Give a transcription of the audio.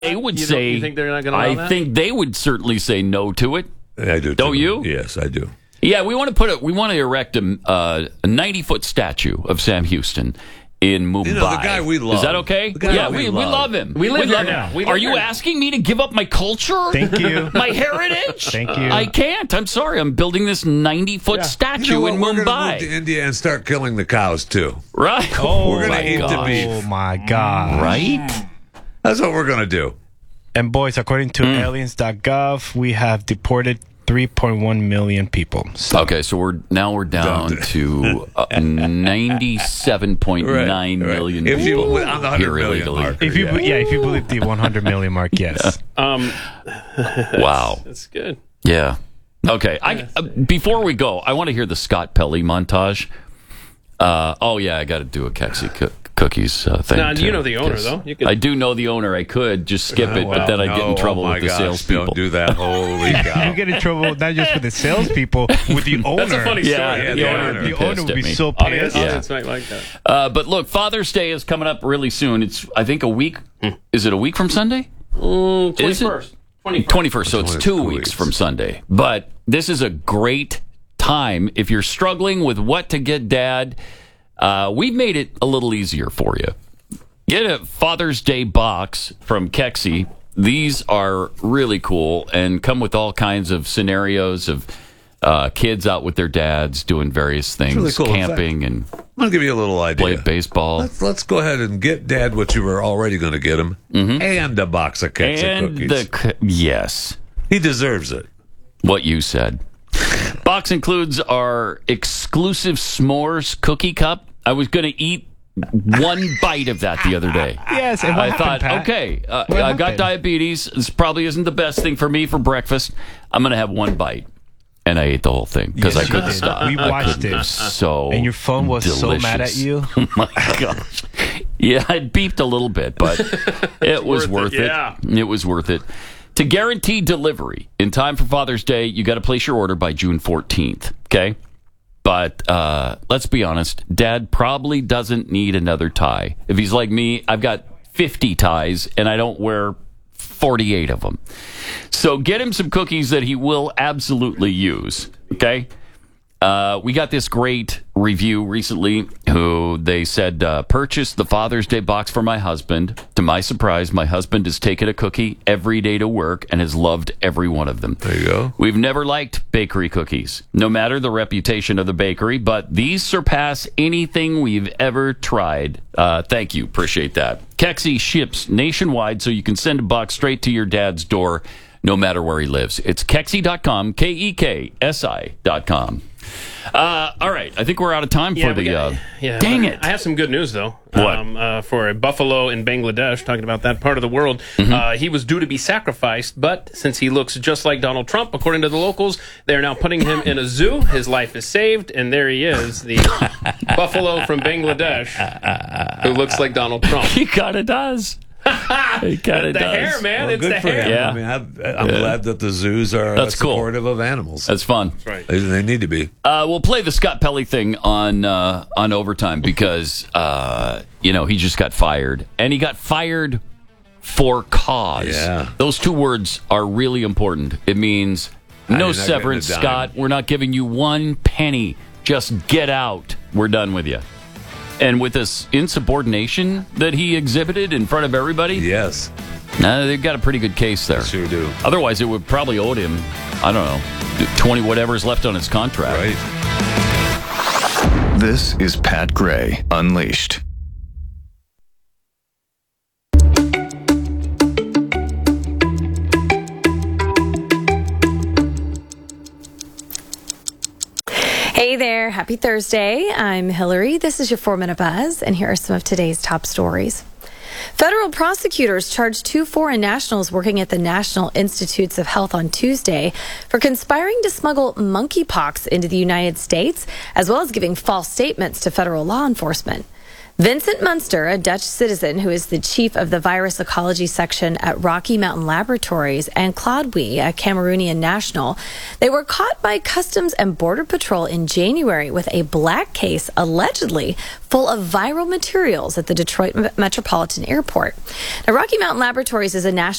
They would You say. think they're not going to allow that? I think they would certainly say no to it. I do. Don't too. you? Yes, I do. Yeah, we want to erect a 90-foot statue of Sam Houston in Mumbai. You know, the guy we love. Is that okay? The guy Yeah, we we love. love him. We live love here him. now. We Are live you here. asking me to give up my culture? Thank you. My heritage? Thank you. I can't. I'm sorry. I'm building this 90-foot statue You know what? in We're going to Mumbai. move to India and start killing the cows, too. Right? We're gonna my eat the gosh. beef. Oh, my God. Right? That's what we're going to do. And boys, according to aliens.gov, we have deported 3.1 million people. So Okay, so we're down to 97.9 million If you people on the 100 here million illegally. mark. if you if you believe the 100 million mark, yes. Wow. That's good. Yeah. Okay. Before we go, I want to hear the Scott Pelley montage. I got to do a Kexi cookies thing. Now, too, you know the owner, 'cause though. You could- I do know the owner. I could just skip it, but then I'd get in trouble with the salespeople. Don't do that. Holy cow. You get in trouble not just with the salespeople, with the owner. That's a funny story. Yeah, the owner owner. would be The owner pissed would at be me. so Audience, pissed. audience might like that. But look, Father's Day is coming up really soon. It's, I think, a week. Is it a week from Sunday? 21st. 21st, so it's 2 weeks weeks. from Sunday. But this is a great time. If you're struggling with what to get Dad, we've made it a little easier for you. Get a Father's Day box from Kexi. These are really cool and come with all kinds of scenarios of kids out with their dads doing various things, really cool. camping and I'm going to give you a little idea. play baseball. Let's go ahead and get Dad what you were already going to get him, and a box of Kexi And cookies. yes, He deserves it. what you said. Box includes our exclusive s'mores cookie cup. I was going to eat one bite of that the other day. Yes, and what I happened, thought, Pat? okay, What I got happened? diabetes. This probably isn't the best thing for me for breakfast. I'm going to have one bite. And I ate the whole thing because Yes, I you couldn't did. stop. We I watched couldn't. it. was so And your phone was so mad at delicious. you. Oh my gosh. Yeah, it beeped a little bit, but it was worth it. yeah. It was worth it. To guarantee delivery in time for Father's Day, you got to place your order by June 14th, okay? But let's be honest, Dad probably doesn't need another tie. If he's like me, I've got 50 ties, and I don't wear 48 of them. So get him some cookies that he will absolutely use, okay? We got this great review recently who they said, purchase the Father's Day box for my husband. To my surprise, my husband has taken a cookie every day to work and has loved every one of them. There you go. We've never liked bakery cookies, no matter the reputation of the bakery, but these surpass anything we've ever tried. Thank you. Appreciate that. Kexi ships nationwide, so you can send a box straight to your dad's door, no matter where he lives. It's Kexi.com, KEKSI.com. All right, I think we're out of time for the. Dang it! I have some good news though. What? For a buffalo in Bangladesh, talking about that part of the world, he was due to be sacrificed, but since he looks just like Donald Trump, according to the locals, they're now putting him in a zoo. His life is saved, and there he is, the buffalo from Bangladesh, who looks like Donald Trump. He kind of does. He kind of The does. hair, man. Well, It's good the for hair. him. Yeah. I mean, I'm glad that the zoos are That's cool. supportive of animals. That's fun. Right. They need to be. We'll play the Scott Pelley thing on overtime because he just got fired, and he got fired for cause. Yeah. Those two words are really important. It means no you're not severance, getting a dime. Scott. We're not giving you one penny. Just get out. We're done with you. And with this insubordination that he exhibited in front of everybody, Yes, they've got a pretty good case there. sure do. Otherwise, it would probably owe him, I don't know, 20 whatever's left on his contract. Right. This is Pat Gray Unleashed. Hey there, happy Thursday. I'm Hillary. This is your 4-Minute Buzz, and here are some of today's top stories. Federal prosecutors charged 2 foreign nationals working at the National Institutes of Health on Tuesday for conspiring to smuggle monkeypox into the United States, as well as giving false statements to federal law enforcement. Vincent Munster, a Dutch citizen who is the chief of the virus ecology section at Rocky Mountain Laboratories, and Claude Wee, a Cameroonian national, they were caught by Customs and Border Patrol in January with a black case allegedly full of viral materials at the Detroit Metropolitan Airport. Now, Rocky Mountain Laboratories is a national